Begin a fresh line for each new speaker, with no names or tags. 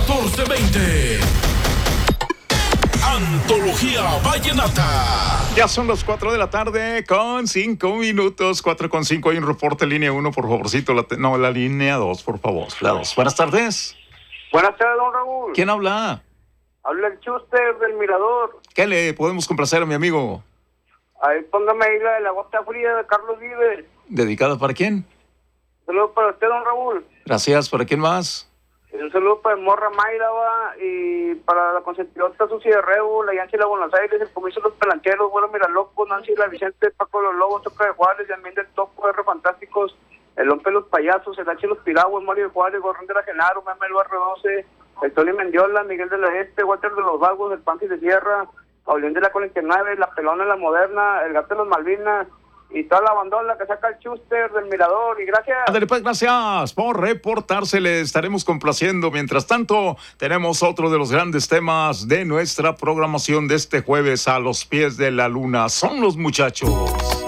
1420. Antología Vallenata.
Ya son las 4 de la tarde con 5 minutos. 4:05. Hay un reporte, línea 1, por favorcito. La línea 2, por favor. La 2. Buenas tardes.
Buenas tardes, don Raúl.
¿Quién habla?
Habla el Chuster del Mirador.
¿Qué le podemos complacer a mi amigo?
Ahí póngame ahí la de la gota fría de Carlos Vives.
¿Dedicada para quién?
Un saludo para usted, don Raúl.
Gracias. ¿Para quién más?
Un saludo para Morra Mayra, va, y para la consentidota Susi de Rebo, la Yancy de la Buenos Aires, el comienzo de los Pelanqueros, Bueno Miralocos, Nancy la Vicente, Paco de los Lobos, Toca de Juárez, Yamín del Topo, R Fantásticos, el Lompe de los Payasos, el H de los Piraguas, Mario de Juárez, Gorrón de la Genaro, Meme del Barrio 12, el Tony Mendiola, Miguel de la Este, Walter de los Vagos, el Panfi de Sierra, Paulín de la 49, la Pelona de la Moderna, el Gato de los Malvinas, y toda la bandola que saca el Chuster del Mirador, y gracias.
Ándale, pues, gracias por reportarse, le estaremos complaciendo. Mientras tanto, tenemos otro de los grandes temas de nuestra programación de este jueves, A los pies de la luna. Son los muchachos.